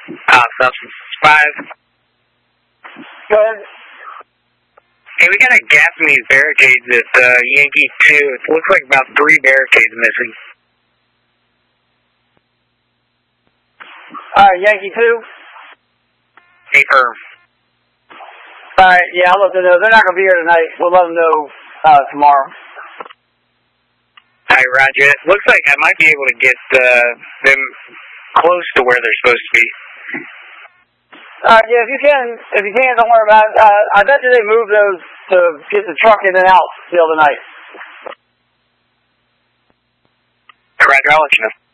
Substance 5. Go ahead. Hey, we got a gap in these barricades at Yankee 2. It looks like about 3 barricades missing. Alright, Yankee 2. Affirm. Alright, yeah, I'll let them know. They're not going to be here tonight. We'll let them know tomorrow. Alright, Roger. It looks like I might be able to get them close to where they're supposed to be. Yeah, if you can, don't worry about it. I bet you they moved those to get the truck in and out the other night. Roger, I'll let you know.